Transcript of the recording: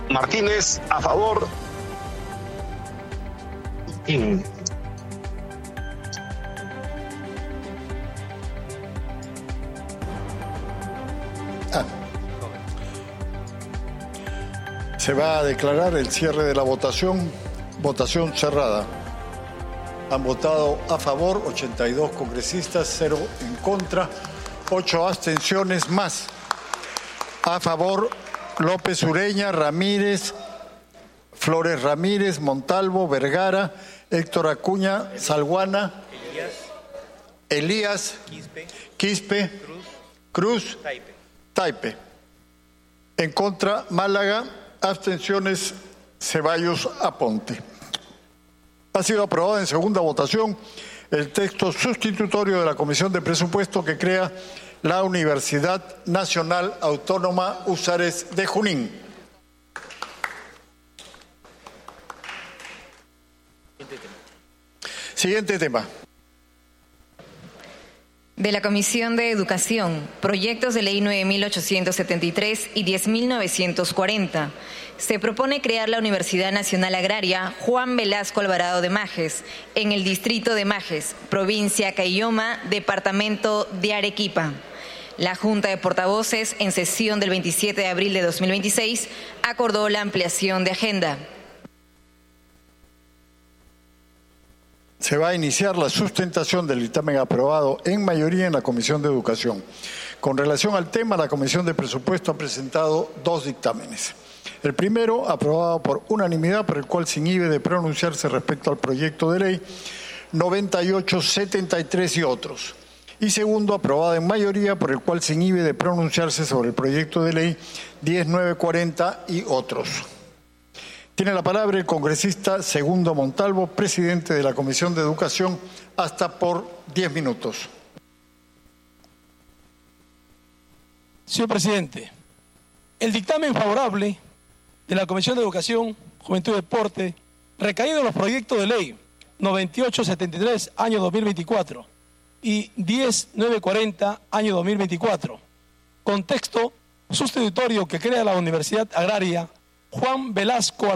Martínez, a favor. Se va a declarar el cierre de la votación. Votación cerrada. Han votado a favor 82 congresistas, 0 en contra, 8 abstenciones más. A favor López Ureña, Ramírez, Flores Ramírez, Montalvo, Vergara, Héctor Acuña, Salguana, Elías, Quispe, Cruz, Taipe. En contra, Málaga, abstenciones, Ceballos, Aponte. Ha sido aprobado en segunda votación el texto sustitutorio de la Comisión de Presupuesto que crea la Universidad Nacional Autónoma Húsares de Junín. Siguiente tema. De la Comisión de Educación, proyectos de ley 9.873 y 10.940. Se propone crear la Universidad Nacional Agraria Juan Velasco Alvarado de Majes, en el distrito de Majes, provincia Caylloma, departamento de Arequipa. La Junta de Portavoces, en sesión del 27 de abril de 2026, acordó la ampliación de agenda. Se va a iniciar la sustentación del dictamen aprobado en mayoría en la Comisión de Educación. Con relación al tema, la Comisión de Presupuesto ha presentado 2 dictámenes. El primero, aprobado por unanimidad, por el cual se inhibe de pronunciarse respecto al proyecto de ley 9873 y otros. Y segundo, aprobado en mayoría, por el cual se inhibe de pronunciarse sobre el proyecto de ley 10940 y otros. Tiene la palabra el congresista Segundo Montalvo, presidente de la Comisión de Educación, hasta por 10 minutos. Señor presidente, el dictamen favorable de la Comisión de Educación, Juventud y Deporte, recaído en los proyectos de ley 9873, año 2024, y 10940, año 2024, con texto sustitutorio que crea la Universidad Agraria Juan Velasco